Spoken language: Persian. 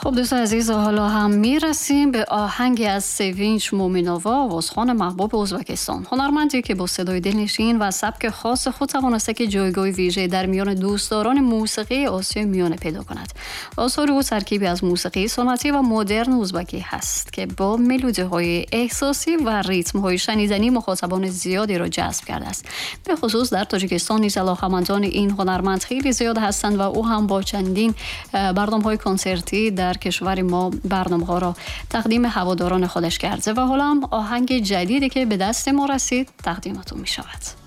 خب دوستان عزیز، حالا هم میرسیم به آهنگی از سوینچ مومینووا، آوازخوان محبوب ازبکستان. هنرمندی که با صدای دلنشین و سبک خاص خود توانسته که جایگاه ویژه در میان دوستداران موسیقی آسیای میانه پیدا کند. آثار او ترکیبی از موسیقی سنتی و مدرن ازبکی هست که با ملودی‌های احساسی و ریتم‌های شنیدنی مخاطبان زیادی را جذب کرده است. به خصوص در تاجیکستان نیز علاقه‌مندان این هنرمند خیلی زیاد هستند و او هم با چندین برنامه‌های کنسرتی در کشور ما برنامه‌ها را تقدیم هواداران خودش کرده و حالا هم آهنگ جدیدی که به دست ما رسید تقدیمتون می شود.